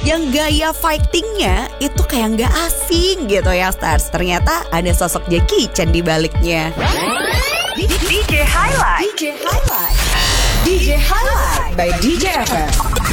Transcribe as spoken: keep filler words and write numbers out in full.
yang gaya fightingnya itu kayak nggak asing gitu ya Stars. Ternyata ada sosok Jackie Chan di baliknya. D J Highlight. D J Highlight. D J Highlight by D J F M.